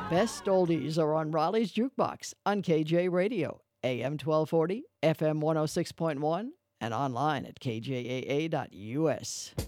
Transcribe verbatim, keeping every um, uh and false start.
Best Oldies are on Raleigh's Jukebox on K J Radio, A M twelve forty, F M one oh six point one, and online at k j a a dot u s.